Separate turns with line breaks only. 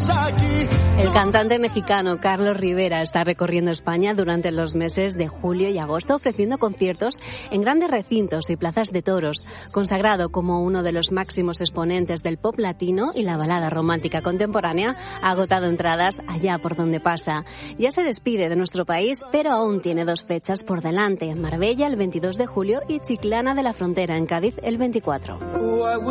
El cantante mexicano Carlos Rivera está recorriendo España durante los meses de julio y agosto, ofreciendo conciertos en grandes recintos y plazas de toros. Consagrado como uno de los máximos exponentes del pop latino y la balada romántica contemporánea, ha agotado entradas allá por donde pasa. Ya se despide de nuestro país, pero aún tiene 2 fechas por delante: Marbella el 22 de julio y Chiclana de la Frontera en Cádiz el 24.